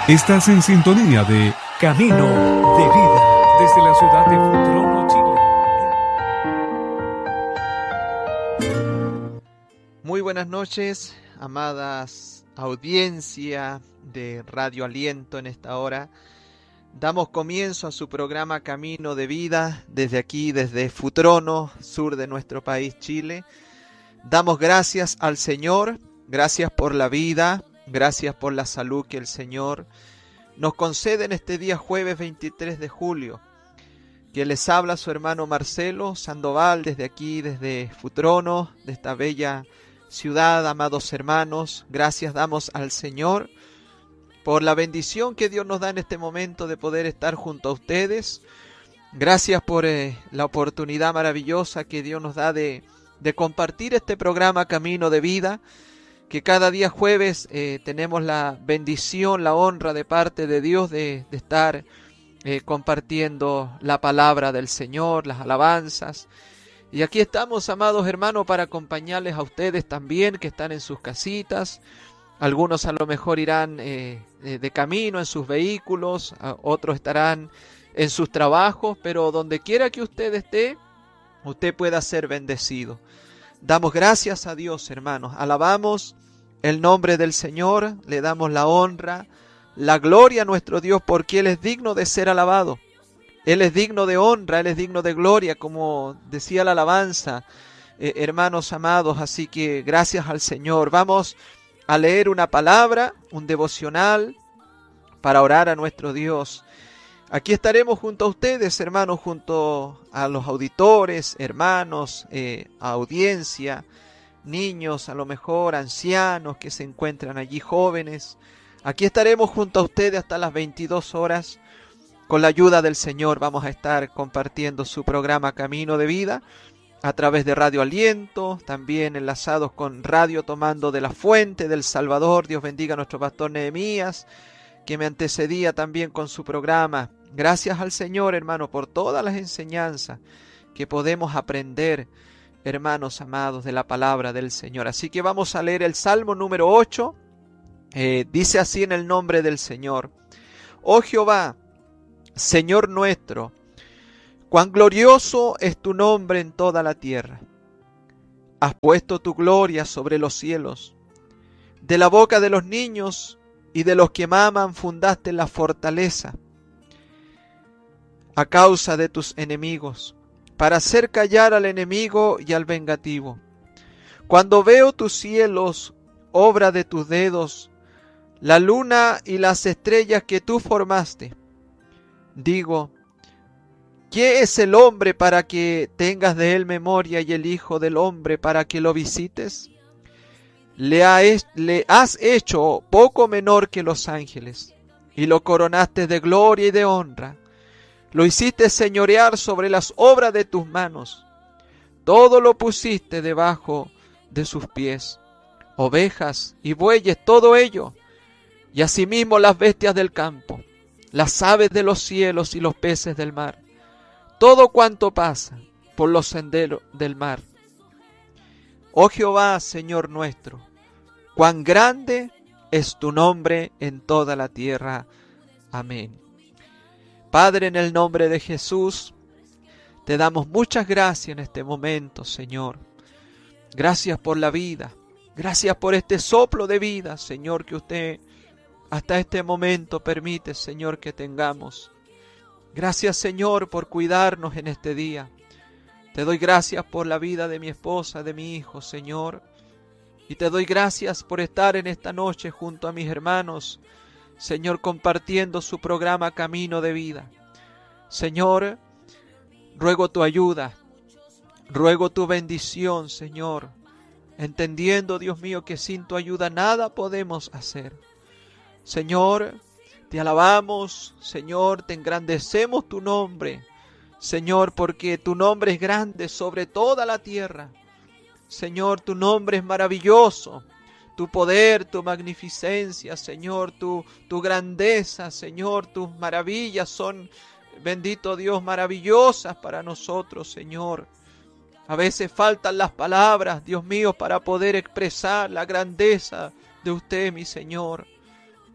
Estás en sintonía de Camino de Vida, desde la ciudad de Futrono, Chile. Muy buenas noches, amadas audiencia de Radio Aliento en esta hora. Damos comienzo a su programa Camino de Vida desde aquí, desde Futrono, sur de nuestro país, Chile. Damos gracias al Señor, gracias por la vida, gracias por la salud que el Señor nos concede en este día jueves 23 de julio. Que les habla su hermano Marcelo Sandoval desde aquí, desde Futrono, de esta bella ciudad, amados hermanos. Gracias damos al Señor por la bendición que Dios nos da en este momento de poder estar junto a ustedes. Gracias por la oportunidad maravillosa que Dios nos da de compartir este programa Camino de Vida, que cada día jueves tenemos la bendición, la honra de parte de Dios de estar compartiendo la palabra del Señor, las alabanzas. Y aquí estamos, amados hermanos, para acompañarles a ustedes también que están en sus casitas. Algunos a lo mejor irán de camino en sus vehículos, otros estarán en sus trabajos, pero donde quiera que usted esté, usted pueda ser bendecido. Damos gracias a Dios, hermanos. Alabamos el nombre del Señor, le damos la honra, la gloria a nuestro Dios, porque Él es digno de ser alabado. Él es digno de honra, Él es digno de gloria, como decía la alabanza, hermanos amados. Así que gracias al Señor. Vamos a leer una palabra, un devocional, para orar a nuestro Dios. Aquí estaremos junto a ustedes, hermanos, junto a los auditores, hermanos, audiencia, niños, a lo mejor ancianos que se encuentran allí, jóvenes. Aquí estaremos junto a ustedes hasta las 22 horas. Con la ayuda del Señor vamos a estar compartiendo su programa Camino de Vida a través de Radio Aliento, también enlazados con Radio Tomando de la Fuente del Salvador. Dios bendiga a nuestro pastor Nehemías, que me antecedía también con su programa. Gracias al Señor, hermano, por todas las enseñanzas que podemos aprender, hermanos amados, de la palabra del Señor. Así que vamos a leer el Salmo número 8. Dice así en el nombre del Señor: Oh Jehová, Señor nuestro, cuán glorioso es tu nombre en toda la tierra. Has puesto tu gloria sobre los cielos. De la boca de los niños y de los que maman fundaste la fortaleza a causa de tus enemigos, para hacer callar al enemigo y al vengativo. Cuando veo tus cielos, obra de tus dedos, la luna y las estrellas que tú formaste, digo, ¿qué es el hombre para que tengas de él memoria, y el hijo del hombre para que lo visites? Le has hecho poco menor que los ángeles, y lo coronaste de gloria y de honra. Lo hiciste señorear sobre las obras de tus manos. Todo lo pusiste debajo de sus pies. Ovejas y bueyes, todo ello. Y asimismo las bestias del campo, las aves de los cielos y los peces del mar. Todo cuanto pasa por los senderos del mar. Oh Jehová, Señor nuestro, cuán grande es tu nombre en toda la tierra. Amén. Padre, en el nombre de Jesús, te damos muchas gracias en este momento, Señor. Gracias por la vida. Gracias por este soplo de vida, Señor, que usted hasta este momento permite, Señor, que tengamos. Gracias, Señor, por cuidarnos en este día. Te doy gracias por la vida de mi esposa, de mi hijo, Señor. Y te doy gracias por estar en esta noche junto a mis hermanos, Señor, compartiendo su programa Camino de Vida. Señor, ruego tu ayuda, ruego tu bendición, Señor, entendiendo, Dios mío, que sin tu ayuda nada podemos hacer. Señor, te alabamos, Señor, te engrandecemos tu nombre, Señor, porque tu nombre es grande sobre toda la tierra. Señor, tu nombre es maravilloso. Tu poder, tu magnificencia, Señor, tu grandeza, Señor, tus maravillas son, bendito Dios, maravillosas para nosotros, Señor. A veces faltan las palabras, Dios mío, para poder expresar la grandeza de usted, mi Señor.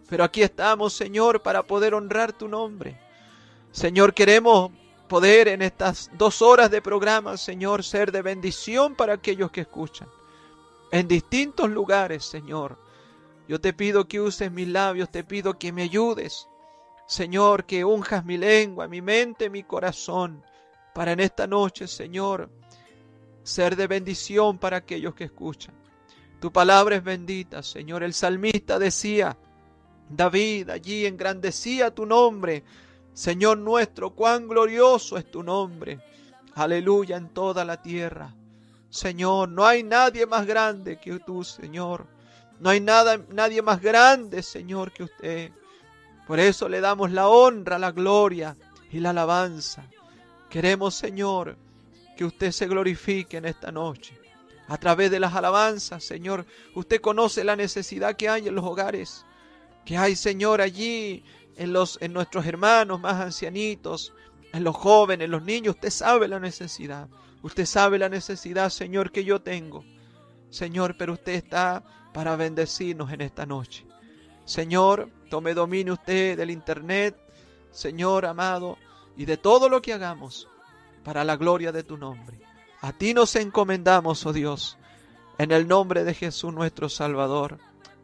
Pero aquí estamos, Señor, para poder honrar tu nombre. Señor, queremos poder en estas 2 horas de programa, Señor, ser de bendición para aquellos que escuchan. En distintos lugares, Señor. Yo te pido que uses mis labios, te pido que me ayudes. Señor, que unjas mi lengua, mi mente, mi corazón, para en esta noche, Señor, ser de bendición para aquellos que escuchan. Tu palabra es bendita, Señor. El salmista decía, David allí engrandecía tu nombre. Señor nuestro, cuán glorioso es tu nombre. Aleluya en toda la tierra. Señor, no hay nadie más grande que tú, Señor. No hay nadie más grande, Señor, que usted. Por eso le damos la honra, la gloria y la alabanza. Queremos, Señor, que usted se glorifique en esta noche. A través de las alabanzas, Señor, usted conoce la necesidad que hay en los hogares. Que hay, Señor, allí en nuestros hermanos más ancianitos, en los jóvenes, en los niños. Usted sabe la necesidad. Usted sabe la necesidad, Señor, que yo tengo. Señor, pero usted está para bendecirnos en esta noche. Señor, tome dominio usted del internet, Señor amado, y de todo lo que hagamos para la gloria de tu nombre. A ti nos encomendamos, oh Dios, en el nombre de Jesús nuestro Salvador.